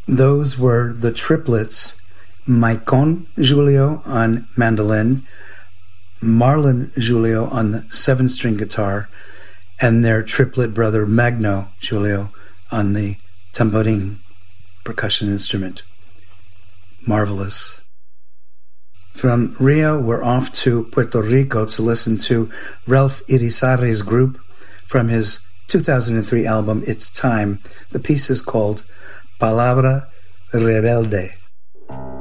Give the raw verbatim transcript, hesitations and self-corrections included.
Those were the triplets, Maicon Julio on mandolin, Marlon Julio on the seven-string guitar, and their triplet brother Magno Julio on the tamborin percussion instrument. Marvelous. From Rio, we're off to Puerto Rico to listen to Ralph Irizarry's group from his two thousand three album, It's Time. The piece is called Palabra Rebelde.